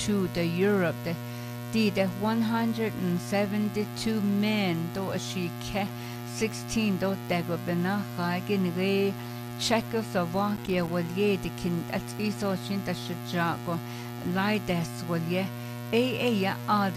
to the Europe the 172 men do she ke 16 do tego bena gin re Czechoslovakia wal ye de kin at iso shin da shajago laides wal ye ya all